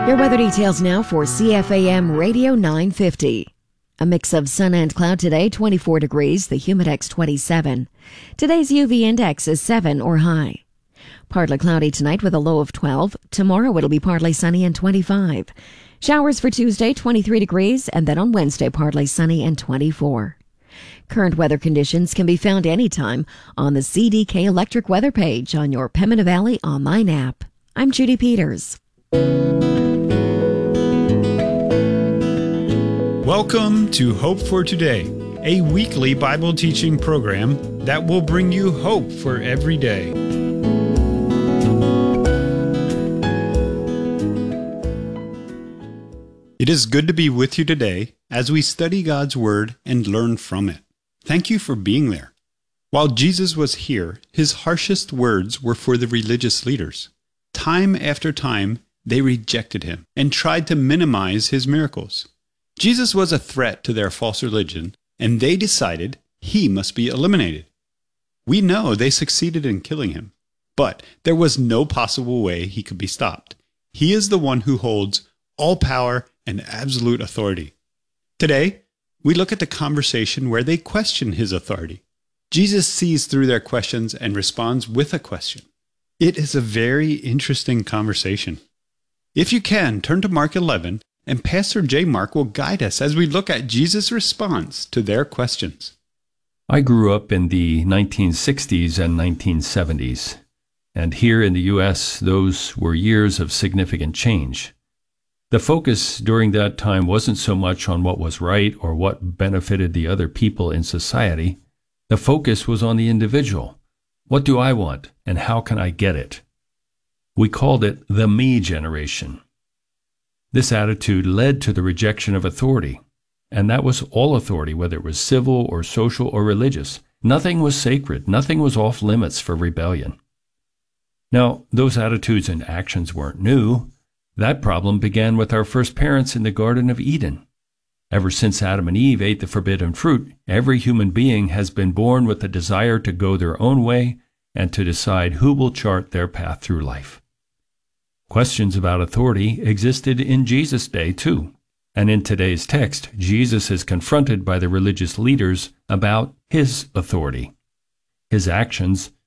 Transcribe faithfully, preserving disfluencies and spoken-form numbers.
Your weather details now for C F A M Radio nine fifty. A mix of sun and cloud today, twenty-four degrees, the humidex twenty-seven. Today's U V index is seven or high. Partly cloudy tonight with a low of twelve. Tomorrow it'll be partly sunny and twenty-five. Showers for Tuesday, twenty-three degrees, and then on Wednesday partly sunny and twenty-four. Current weather conditions can be found anytime on the C D K Electric Weather page on your Pembina Valley online app. I'm Judy Peters. Welcome to Hope for Today, a weekly Bible teaching program that will bring you hope for every day. It is good to be with you today as we study God's Word and learn from it. Thank you for being there. While Jesus was here, his harshest words were for the religious leaders. Time after time, they rejected him and tried to minimize his miracles. Jesus was a threat to their false religion, and they decided he must be eliminated. We know they succeeded in killing him, but there was no possible way he could be stopped. He is the one who holds all power and absolute authority. Today, we look at the conversation where they question his authority. Jesus sees through their questions and responds with a question. It is a very interesting conversation. If you can, turn to Mark eleven, and Pastor J. Mark will guide us as we look at Jesus' response to their questions. I grew up in the nineteen sixties and nineteen seventies, and here in the U S, those were years of significant change. The focus during that time wasn't so much on what was right or what benefited the other people in society. The focus was on the individual. What do I want, and how can I get it? We called it the me generation. This attitude led to the rejection of authority, and that was all authority, whether it was civil or social or religious. Nothing was sacred. Nothing was off limits for rebellion. Now, those attitudes and actions weren't new. That problem began with our first parents in the Garden of Eden. Ever since Adam and Eve ate the forbidden fruit, every human being has been born with the desire to go their own way and to decide who will chart their path through life. Questions about authority existed in Jesus' day, too. And in today's text, Jesus is confronted by the religious leaders about his authority. His actions